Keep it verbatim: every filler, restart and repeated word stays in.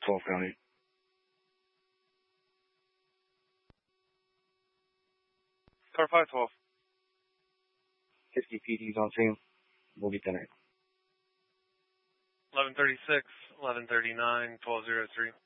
twelve County. Car five twelve. fifty P Ds on scene. We'll be ten eight. eleven thirty-six, eleven thirty-nine, twelve oh three.